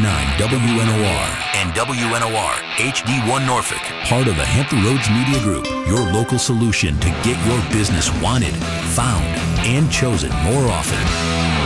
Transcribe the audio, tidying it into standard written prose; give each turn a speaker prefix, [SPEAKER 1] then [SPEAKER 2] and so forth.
[SPEAKER 1] WNOR and WNOR HD1 Norfolk, part of the Hampton Roads Media Group, your local solution to get your business wanted, found, and chosen more often.